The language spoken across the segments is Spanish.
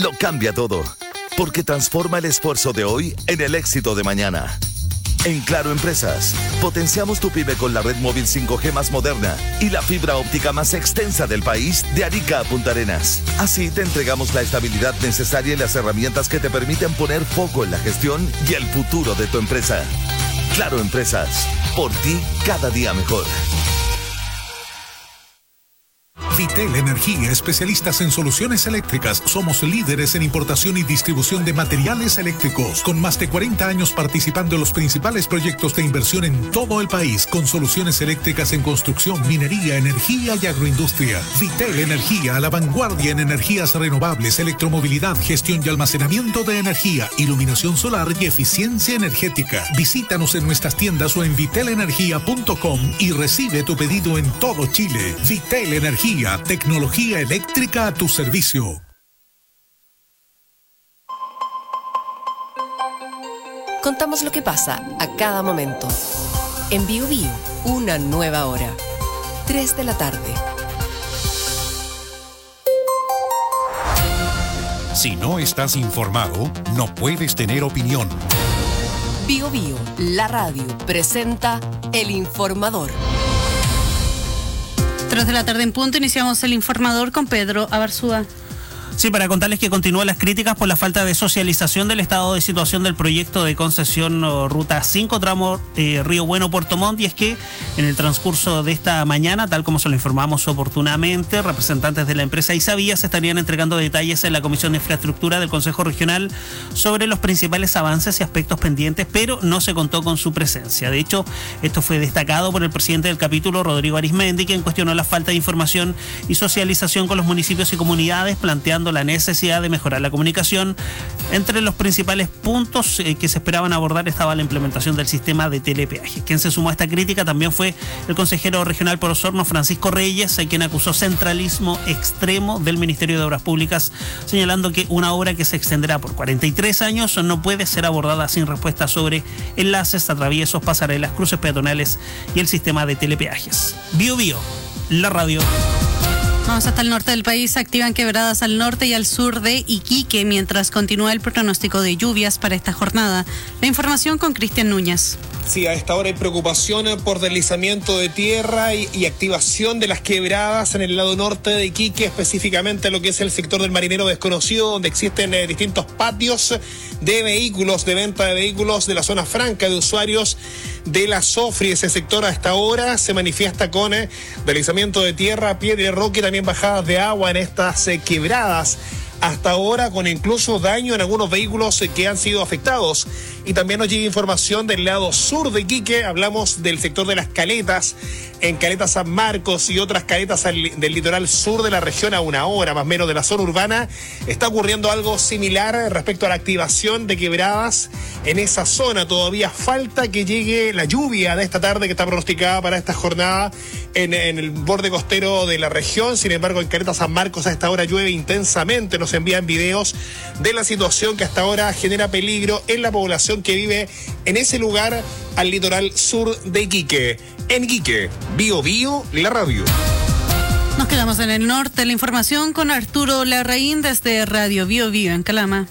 lo cambia todo, porque transforma el esfuerzo de hoy en el éxito de mañana. En Claro Empresas, potenciamos tu pyme con la red móvil 5G más moderna y la fibra óptica más extensa del país de Arica a Punta Arenas. Así te entregamos la estabilidad necesaria y las herramientas que te permiten poner foco en la gestión y el futuro de tu empresa. Claro Empresas, por ti cada día mejor. Vitel Energía, especialistas en soluciones eléctricas. Somos líderes en importación y distribución de materiales eléctricos, con más de 40 años participando en los principales proyectos de inversión en todo el país, con soluciones eléctricas en construcción, minería, energía y agroindustria. Vitel Energía, a la vanguardia en energías renovables, electromovilidad, gestión y almacenamiento de energía, iluminación solar y eficiencia energética. Visítanos en nuestras tiendas o en vitelenergia.com y recibe tu pedido en todo Chile. Vitel Energía, tecnología eléctrica a tu servicio. Contamos lo que pasa a cada momento. En Bio Bio, una nueva hora. 3 de la tarde. Si no estás informado, no puedes tener opinión. Bio Bio, la radio, presenta El Informador. 3 de la tarde en punto, iniciamos El Informador con Pedro Abarzúa. Sí, para contarles que continúan las críticas por la falta de socialización del estado de situación del proyecto de concesión Ruta 5, tramo Río Bueno-Puerto Montt, y es que en el transcurso de esta mañana, tal como se lo informamos oportunamente, representantes de la empresa Isavía se estarían entregando detalles en la Comisión de Infraestructura del Consejo Regional sobre los principales avances y aspectos pendientes, pero no se contó con su presencia. De hecho, esto fue destacado por el presidente del capítulo, Rodrigo Arizmendi, quien cuestionó la falta de información y socialización con los municipios y comunidades, planteando la necesidad de mejorar la comunicación. Entre los principales puntos que se esperaban abordar estaba la implementación del sistema de telepeaje. Quien se sumó a esta crítica también fue el consejero regional por Osorno, Francisco Reyes, quien acusó centralismo extremo del Ministerio de Obras Públicas, señalando que una obra que se extenderá por 43 años no puede ser abordada sin respuesta sobre enlaces, atraviesos, pasarelas, cruces peatonales y el sistema de telepeajes. Bio Bio, la radio. Vamos hasta el norte del país. Activan quebradas al norte y al sur de Iquique mientras continúa el pronóstico de lluvias para esta jornada. La información con Cristian Núñez. Sí, a esta hora hay preocupación por deslizamiento de tierra y activación de las quebradas en el lado norte de Iquique, específicamente lo que es el sector del Marinero Desconocido, donde existen distintos patios de vehículos, de venta de vehículos de la zona franca de usuarios de la Sofri. Ese sector a esta hora se manifiesta con deslizamiento de tierra, piedra y roque, también bajadas de agua en estas quebradas. Hasta ahora con incluso daño en algunos vehículos que han sido afectados. Y también nos llega información del lado sur de Iquique. Hablamos del sector de las caletas, en Caleta San Marcos y otras caletas del litoral sur de la región, a una hora más o menos de la zona urbana. Está ocurriendo algo similar respecto a la activación de quebradas en esa zona. Todavía falta que llegue la lluvia de esta tarde que está pronosticada para esta jornada en el borde costero de la región. Sin embargo, en Caleta San Marcos a esta hora llueve intensamente. Nos envían videos de la situación que hasta ahora genera peligro en la población que vive en ese lugar al litoral sur de Iquique. En Iquique, Bio Bio, la radio. Nos quedamos en el norte. La información con Arturo Larraín desde Radio Bio Bio en Calama.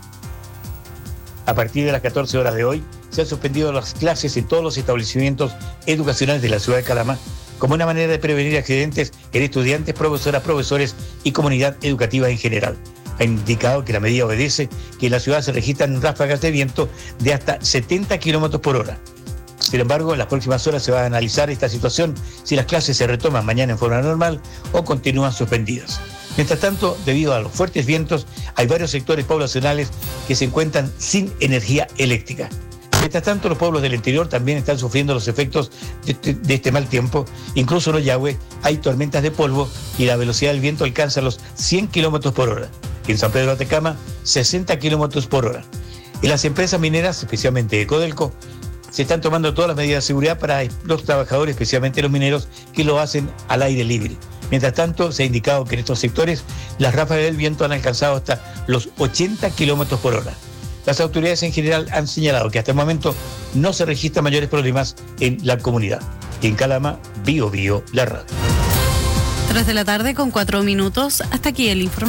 A partir de las 14 horas de hoy, se han suspendido las clases en todos los establecimientos educacionales de la ciudad de Calama, como una manera de prevenir accidentes en estudiantes, profesoras, profesores y comunidad educativa en general. Ha indicado que la medida obedece que en la ciudad se registran ráfagas de viento de hasta 70 kilómetros por hora. Sin embargo, en las próximas horas se va a analizar esta situación, si las clases se retoman mañana en forma normal o continúan suspendidas. Mientras tanto, debido a los fuertes vientos, hay varios sectores poblacionales que se encuentran sin energía eléctrica. Mientras tanto, los pueblos del interior también están sufriendo los efectos de este mal tiempo. Incluso en Ollagüe hay tormentas de polvo y la velocidad del viento alcanza los 100 kilómetros por hora. En San Pedro de Atacama, 60 kilómetros por hora. En las empresas mineras, especialmente Codelco, se están tomando todas las medidas de seguridad para los trabajadores, especialmente los mineros, que lo hacen al aire libre. Mientras tanto, se ha indicado que en estos sectores las ráfagas del viento han alcanzado hasta los 80 kilómetros por hora. Las autoridades en general han señalado que hasta el momento no se registran mayores problemas en la comunidad. Y en Calama, Bio Bio, la radio. 3 de la tarde con 4 minutos. Hasta aquí el informe.